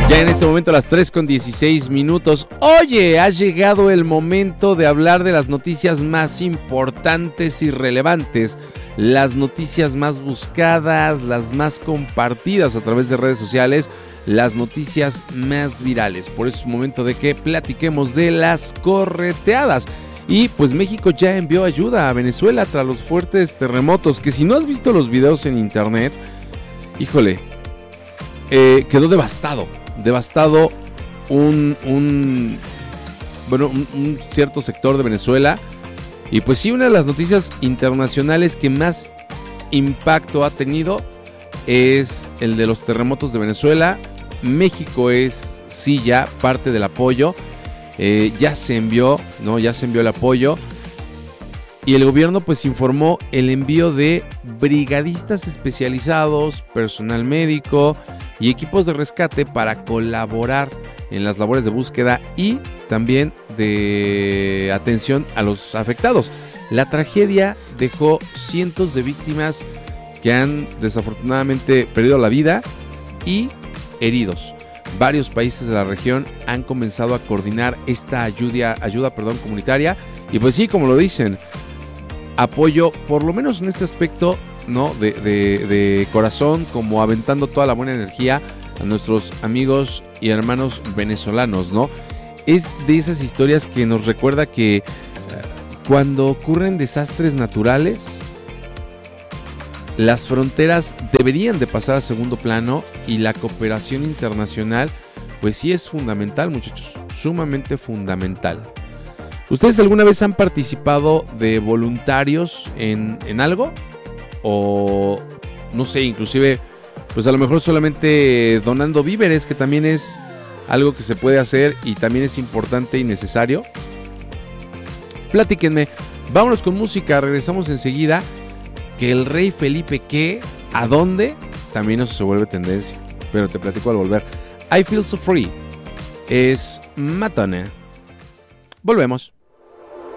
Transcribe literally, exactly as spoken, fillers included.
Ya en este momento a las tres con dieciséis minutos. Oye, ha llegado el momento de hablar de las noticias más importantes y relevantes, las noticias más buscadas, las más compartidas a través de redes sociales, las noticias más virales. Por eso es momento de que platiquemos de las correteadas. Y pues México ya envió ayuda a Venezuela tras los fuertes terremotos, que si no has visto los videos en internet, híjole, eh, quedó devastado. Devastado un, un bueno un, un cierto sector de Venezuela. Y pues sí, una de las noticias internacionales que más impacto ha tenido es el de los terremotos de Venezuela. México es sí ya parte del apoyo, eh, ya se envió, no, ya se envió el apoyo. Y el gobierno pues informó el envío de brigadistas especializados, personal médico y equipos de rescate para colaborar en las labores de búsqueda y también de atención a los afectados. La tragedia dejó cientos de víctimas que han desafortunadamente perdido la vida y heridos. Varios países de la región han comenzado a coordinar esta ayuda, ayuda perdón, comunitaria. Y pues sí, como lo dicen, apoyo, por lo menos en este aspecto, ¿no? De, de, de corazón, como aventando toda la buena energía a nuestros amigos y hermanos venezolanos, ¿no? Es de esas historias que nos recuerda que uh, cuando ocurren desastres naturales, las fronteras deberían de pasar a segundo plano y la cooperación internacional, pues sí es fundamental, muchachos, sumamente fundamental. ¿Ustedes alguna vez han participado de voluntarios en, en algo? O no sé, inclusive pues a lo mejor solamente donando víveres, que también es algo que se puede hacer y también es importante y necesario. Platíquenme. Vámonos con música, regresamos enseguida. Que el rey Felipe, ¿qué? ¿A dónde? También eso se vuelve tendencia, pero te platico al volver. I Feel So Free es Madonna. Volvemos.